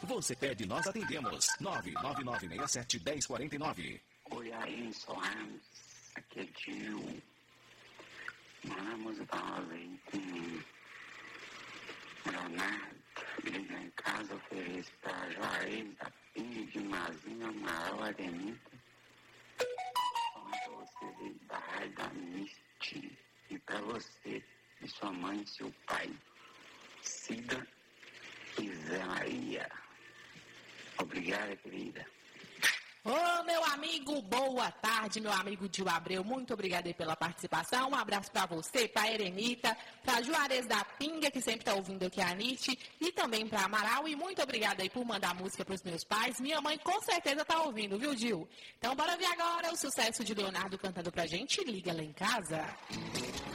Você pede, nós atendemos. 99967-1049. Oi, aí, Soares. Aqui é Gil. Vamos aí com Leonardo. Liga em casa, ofereço para Juarez, da Pinha de Mazinha, Amaral, Arenita. Para você ver da Rádio da Misty. E para você e sua mãe e seu pai, Cida e Zé Maria. Obrigada, querida. Ô, meu amigo, boa tarde, meu amigo Gil Abreu, muito obrigada aí pela participação, um abraço para você, para Erenita, para Juarez da Pinga, que sempre está ouvindo aqui a Nite, e também para Amaral, e muito obrigada aí por mandar música para os meus pais, minha mãe com certeza está ouvindo, viu, Gil? Então, bora ver agora o sucesso de Leonardo cantando pra gente, Liga Lá em Casa.